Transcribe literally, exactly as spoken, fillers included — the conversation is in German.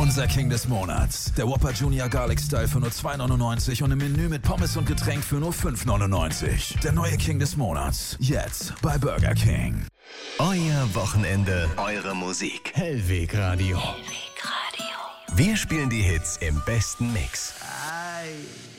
Unser King des Monats. Der Whopper Junior Garlic Style für nur zwei neunundneunzig und im Menü mit Pommes und Getränk für nur fünf neunundneunzig. Der neue King des Monats. Jetzt bei Burger King. Euer Wochenende, eure Musik. Hellweg Radio. Hellweg Radio. Wir spielen die Hits im besten Mix. Ei.